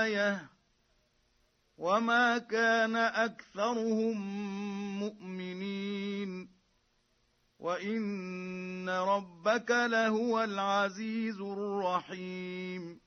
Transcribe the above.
آيَةٌ وَمَا كَانَ أَكْثَرُهُم مُّؤْمِنِينَ وَإِنَّ رَبَّكَ لَهُوَ الْعَزِيزُ الرَّحِيمُ